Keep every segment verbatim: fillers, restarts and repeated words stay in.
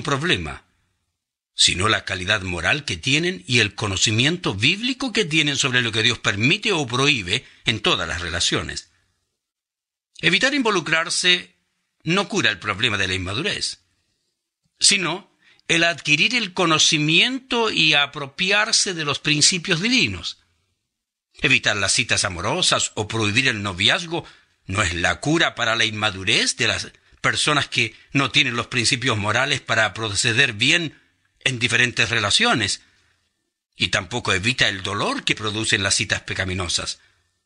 problema, sino la calidad moral que tienen y el conocimiento bíblico que tienen sobre lo que Dios permite o prohíbe en todas las relaciones. Evitar involucrarse no cura el problema de la inmadurez, sino el adquirir el conocimiento y apropiarse de los principios divinos. Evitar las citas amorosas o prohibir el noviazgo no es la cura para la inmadurez de las personas que no tienen los principios morales para proceder bien en diferentes relaciones, y tampoco evita el dolor que producen las citas pecaminosas.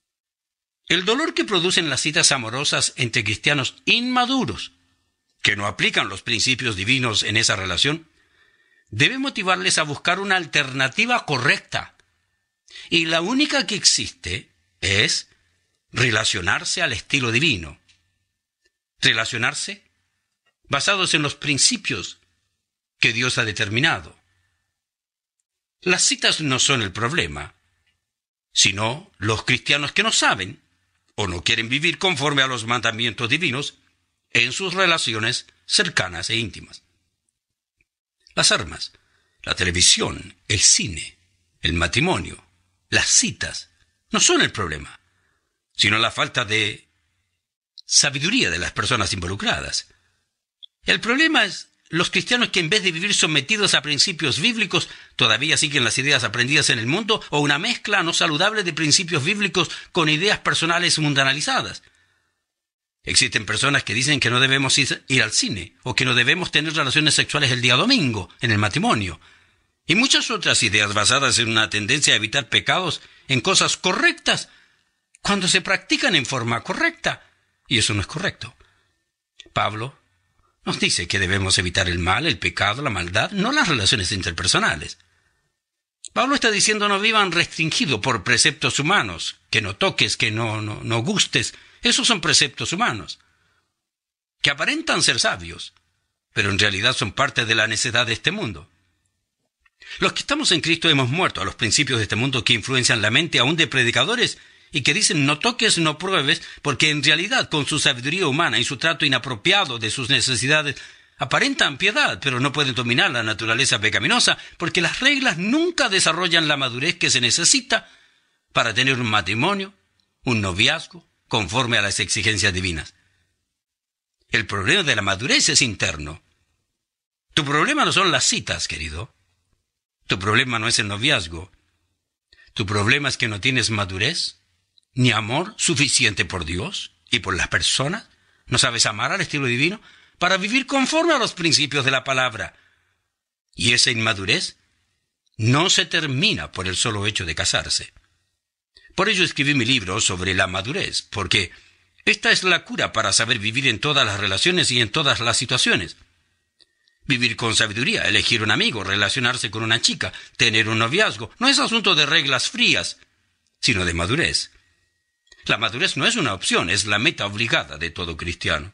El dolor que producen las citas amorosas entre cristianos inmaduros, que no aplican los principios divinos en esa relación, debe motivarles a buscar una alternativa correcta. Y la única que existe es relacionarse al estilo divino. Relacionarse basados en los principios que Dios ha determinado. Las citas no son el problema, sino los cristianos que no saben o no quieren vivir conforme a los mandamientos divinos en sus relaciones cercanas e íntimas. Las armas, la televisión, el cine, el matrimonio, las citas, no son el problema, sino la falta de sabiduría de las personas involucradas. El problema es los cristianos que en vez de vivir sometidos a principios bíblicos, todavía siguen las ideas aprendidas en el mundo o una mezcla no saludable de principios bíblicos con ideas personales mundanalizadas. Existen personas que dicen que no debemos ir al cine o que no debemos tener relaciones sexuales el día domingo en el matrimonio. Y muchas otras ideas basadas en una tendencia a evitar pecados en cosas correctas cuando se practican en forma correcta. Y eso no es correcto. Pablo nos dice que debemos evitar el mal, el pecado, la maldad, no las relaciones interpersonales. Pablo está diciendo no vivan restringidos por preceptos humanos, que no toques, que no, no, no gustes. Esos son preceptos humanos, que aparentan ser sabios, pero en realidad son parte de la necedad de este mundo. Los que estamos en Cristo hemos muerto a los principios de este mundo que influencian la mente aún de predicadores y que dicen no toques, no pruebes, porque en realidad con su sabiduría humana y su trato inapropiado de sus necesidades aparentan piedad, pero no pueden dominar la naturaleza pecaminosa, porque las reglas nunca desarrollan la madurez que se necesita para tener un matrimonio, un noviazgo, conforme a las exigencias divinas. El problema de la madurez es interno. Tu problema no son las citas, querido. Tu problema no es el noviazgo. Tu problema es que no tienes madurez ni amor suficiente por Dios y por las personas. No sabes amar al estilo divino para vivir conforme a los principios de la palabra. Y esa inmadurez no se termina por el solo hecho de casarse. Por ello escribí mi libro sobre la madurez, porque esta es la cura para saber vivir en todas las relaciones y en todas las situaciones. Vivir con sabiduría, elegir un amigo, relacionarse con una chica, tener un noviazgo, no es asunto de reglas frías, sino de madurez. La madurez no es una opción, es la meta obligada de todo cristiano.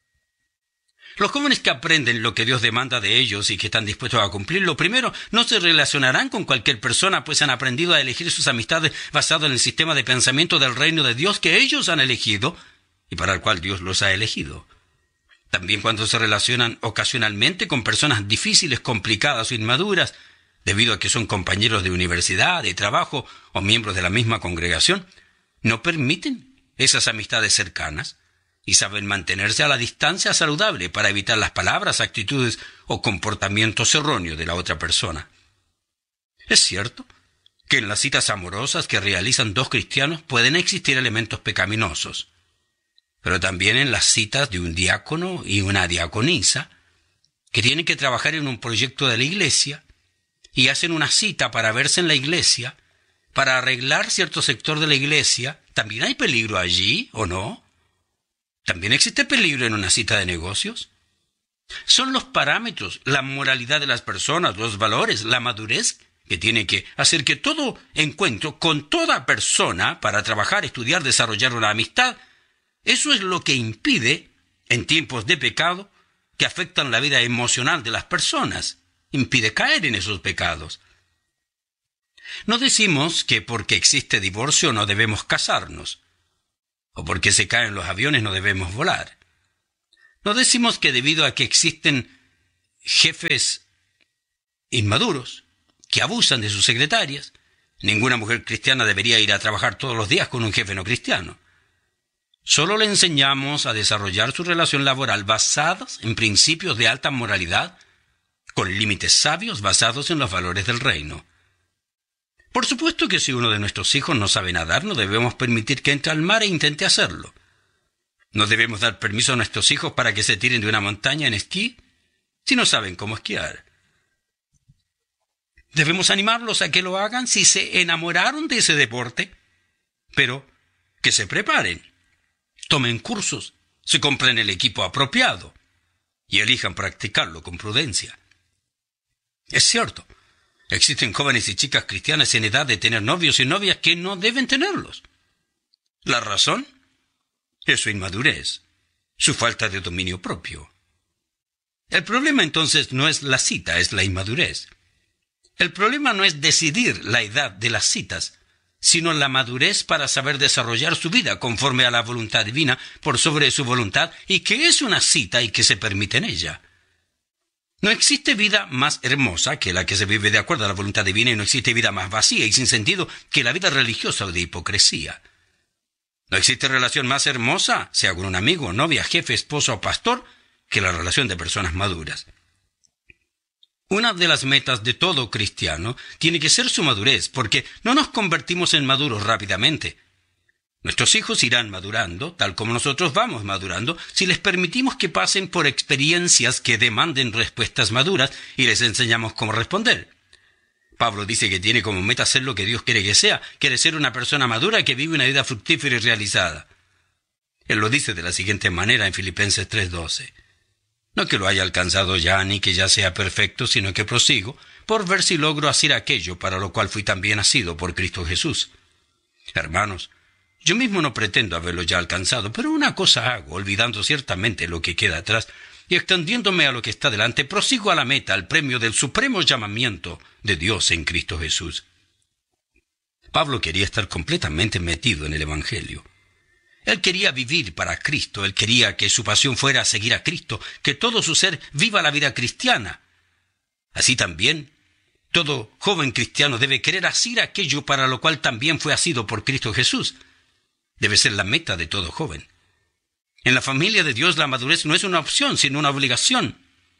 Los jóvenes que aprenden lo que Dios demanda de ellos y que están dispuestos a cumplirlo, primero, no se relacionarán con cualquier persona, pues han aprendido a elegir sus amistades basado en el sistema de pensamiento del reino de Dios que ellos han elegido y para el cual Dios los ha elegido. También cuando se relacionan ocasionalmente con personas difíciles, complicadas o inmaduras, debido a que son compañeros de universidad, de trabajo o miembros de la misma congregación, no permiten esas amistades cercanas y saben mantenerse a la distancia saludable para evitar las palabras, actitudes o comportamientos erróneos de la otra persona. Es cierto que en las citas amorosas que realizan dos cristianos pueden existir elementos pecaminosos, pero también en las citas de un diácono y una diaconisa que tienen que trabajar en un proyecto de la iglesia y hacen una cita para verse en la iglesia, para arreglar cierto sector de la iglesia, ¿también hay peligro allí o no? ¿También existe peligro en una cita de negocios? Son los parámetros, la moralidad de las personas, los valores, la madurez que tiene que hacer que todo encuentro con toda persona para trabajar, estudiar, desarrollar una amistad, eso es lo que impide, en tiempos de pecado, que afectan la vida emocional de las personas, impide caer en esos pecados. No decimos que porque existe divorcio no debemos casarnos, o porque se caen los aviones no debemos volar. No decimos que debido a que existen jefes inmaduros que abusan de sus secretarias. Ninguna mujer cristiana debería ir a trabajar todos los días con un jefe no cristiano. Solo le enseñamos a desarrollar su relación laboral basadas en principios de alta moralidad, con límites sabios basados en los valores del reino. Por supuesto que si uno de nuestros hijos no sabe nadar, no debemos permitir que entre al mar e intente hacerlo. No debemos dar permiso a nuestros hijos para que se tiren de una montaña en esquí si no saben cómo esquiar. Debemos animarlos a que lo hagan si se enamoraron de ese deporte, pero que se preparen, tomen cursos, se compren el equipo apropiado y elijan practicarlo con prudencia. Es cierto, existen jóvenes y chicas cristianas en edad de tener novios y novias que no deben tenerlos. ¿La razón? Es su inmadurez, su falta de dominio propio. El problema entonces no es la cita, es la inmadurez. El problema no es decidir la edad de las citas, sino la madurez para saber desarrollar su vida conforme a la voluntad divina por sobre su voluntad y que es una cita y que se permite en ella. No existe vida más hermosa que la que se vive de acuerdo a la voluntad divina y no existe vida más vacía y sin sentido que la vida religiosa o de hipocresía. No existe relación más hermosa, sea con un amigo, novia, jefe, esposo o pastor, que la relación de personas maduras. Una de las metas de todo cristiano tiene que ser su madurez, porque no nos convertimos en maduros rápidamente. Nuestros hijos irán madurando, tal como nosotros vamos madurando, si les permitimos que pasen por experiencias que demanden respuestas maduras y les enseñamos cómo responder. Pablo dice que tiene como meta ser lo que Dios quiere que sea, quiere ser una persona madura que vive una vida fructífera y realizada. Él lo dice de la siguiente manera en Filipenses tres doce. No que lo haya alcanzado ya, ni que ya sea perfecto, sino que prosigo, por ver si logro hacer aquello para lo cual fui también nacido por Cristo Jesús. Hermanos, yo mismo no pretendo haberlo ya alcanzado, pero una cosa hago, olvidando ciertamente lo que queda atrás, y extendiéndome a lo que está delante, prosigo a la meta, al premio del supremo llamamiento de Dios en Cristo Jesús. Pablo quería estar completamente metido en el Evangelio. Él quería vivir para Cristo, él quería que su pasión fuera seguir a Cristo, que todo su ser viva la vida cristiana. Así también, todo joven cristiano debe querer hacer aquello para lo cual también fue asido por Cristo Jesús. Debe ser la meta de todo joven. En la familia de Dios la madurez no es una opción, sino una obligación.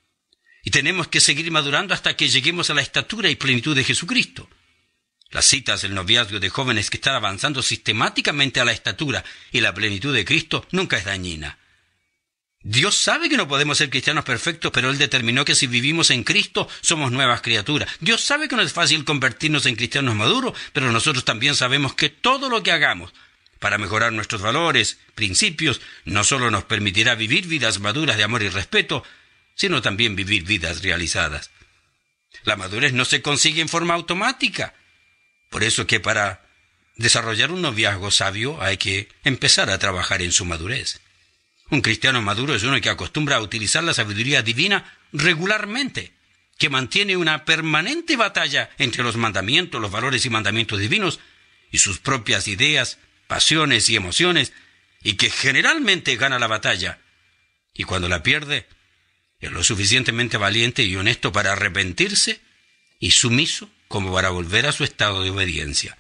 Y tenemos que seguir madurando hasta que lleguemos a la estatura y plenitud de Jesucristo. Las citas del noviazgo de jóvenes que están avanzando sistemáticamente a la estatura y la plenitud de Cristo nunca es dañina. Dios sabe que no podemos ser cristianos perfectos, pero Él determinó que si vivimos en Cristo somos nuevas criaturas. Dios sabe que no es fácil convertirnos en cristianos maduros, pero nosotros también sabemos que todo lo que hagamos para mejorar nuestros valores, principios, no solo nos permitirá vivir vidas maduras de amor y respeto, sino también vivir vidas realizadas. La madurez no se consigue en forma automática. Por eso que para desarrollar un noviazgo sabio hay que empezar a trabajar en su madurez. Un cristiano maduro es uno que acostumbra a utilizar la sabiduría divina regularmente, que mantiene una permanente batalla entre los mandamientos, los valores y mandamientos divinos y sus propias ideas, pasiones y emociones, y que generalmente gana la batalla. Y cuando la pierde, es lo suficientemente valiente y honesto para arrepentirse y sumiso como para volver a su estado de obediencia.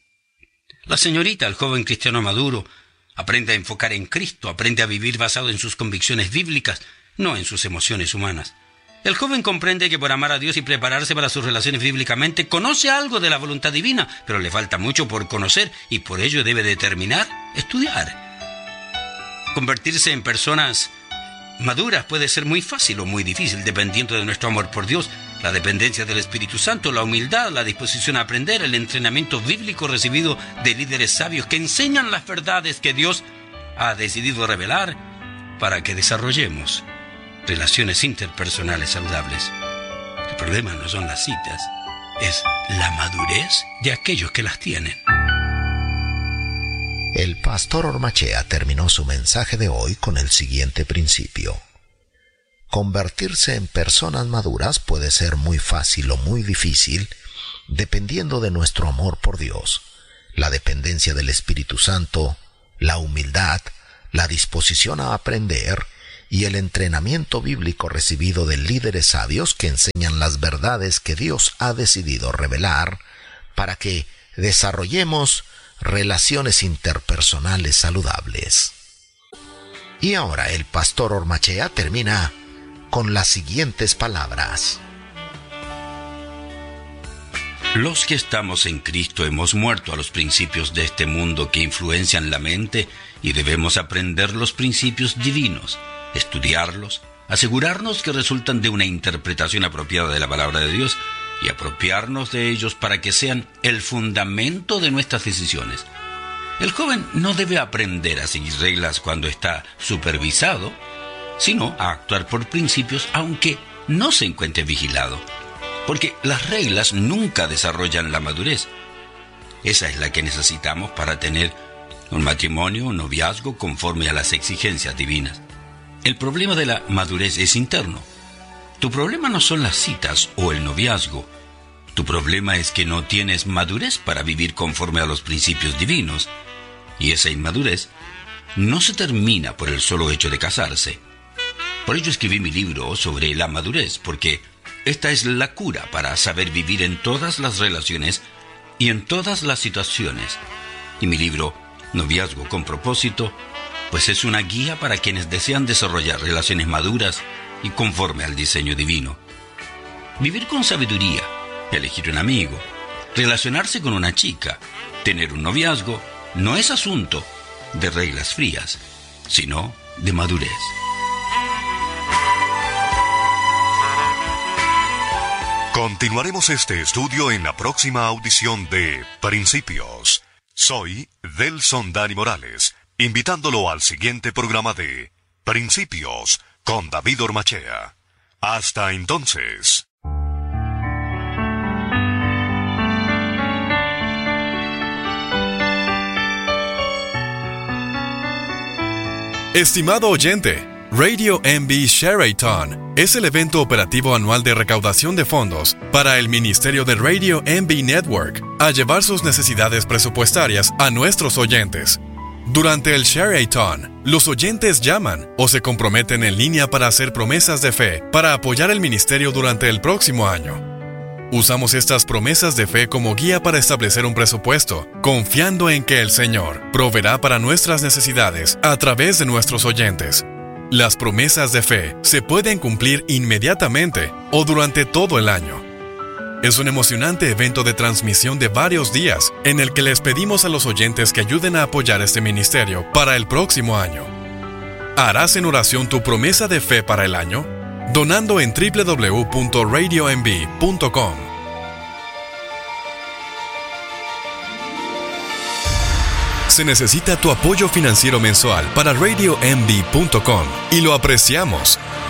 La señorita, el joven cristiano maduro, aprende a enfocar en Cristo, aprende a vivir basado en sus convicciones bíblicas, no en sus emociones humanas. El joven comprende que por amar a Dios y prepararse para sus relaciones bíblicamente, conoce algo de la voluntad divina, pero le falta mucho por conocer y por ello debe determinar estudiar. Convertirse en personas maduras puede ser muy fácil o muy difícil, dependiendo de nuestro amor por Dios, la dependencia del Espíritu Santo, la humildad, la disposición a aprender, el entrenamiento bíblico recibido de líderes sabios que enseñan las verdades que Dios ha decidido revelar para que desarrollemos relaciones interpersonales saludables. El problema no son las citas, es la madurez de aquellos que las tienen. El pastor Ormachea terminó su mensaje de hoy con el siguiente principio. Convertirse en personas maduras puede ser muy fácil o muy difícil, dependiendo de nuestro amor por Dios, la dependencia del Espíritu Santo, la humildad, la disposición a aprender y el entrenamiento bíblico recibido de líderes sabios que enseñan las verdades que Dios ha decidido revelar para que desarrollemos relaciones interpersonales saludables. Y ahora el pastor Ormachea termina con las siguientes palabras. Los que estamos en Cristo hemos muerto a los principios de este mundo que influencian la mente y debemos aprender los principios divinos, estudiarlos, asegurarnos que resultan de una interpretación apropiada de la palabra de Dios y apropiarnos de ellos para que sean el fundamento de nuestras decisiones. El joven no debe aprender a seguir reglas cuando está supervisado, sino a actuar por principios aunque no se encuentre vigilado. Porque las reglas nunca desarrollan la madurez. Esa es la que necesitamos para tener un matrimonio, un noviazgo conforme a las exigencias divinas. El problema de la madurez es interno. Tu problema no son las citas o el noviazgo. Tu problema es que no tienes madurez para vivir conforme a los principios divinos. Y esa inmadurez no se termina por el solo hecho de casarse. Por ello escribí mi libro sobre la madurez, porque esta es la cura para saber vivir en todas las relaciones y en todas las situaciones. Y mi libro, Noviazgo con Propósito, pues es una guía para quienes desean desarrollar relaciones maduras y conforme al diseño divino. Vivir con sabiduría, elegir un amigo, relacionarse con una chica, tener un noviazgo, no es asunto de reglas frías, sino de madurez. Continuaremos este estudio en la próxima audición de Principios. Soy Delson Dani Morales, invitándolo al siguiente programa de Principios con David Ormachea. Hasta entonces. Estimado oyente, Radio M B Share-a-thon es el evento operativo anual de recaudación de fondos para el Ministerio de Radio M B Network a llevar sus necesidades presupuestarias a nuestros oyentes. Durante el Share-a-thon, los oyentes llaman o se comprometen en línea para hacer promesas de fe para apoyar el ministerio durante el próximo año. Usamos estas promesas de fe como guía para establecer un presupuesto, confiando en que el Señor proveerá para nuestras necesidades a través de nuestros oyentes. Las promesas de fe se pueden cumplir inmediatamente o durante todo el año. Es un emocionante evento de transmisión de varios días en el que les pedimos a los oyentes que ayuden a apoyar este ministerio para el próximo año. ¿Harás en oración tu promesa de fe para el año? Donando en doble u doble u doble u punto radio m b punto com. Se necesita tu apoyo financiero mensual para radio m b punto com y lo apreciamos.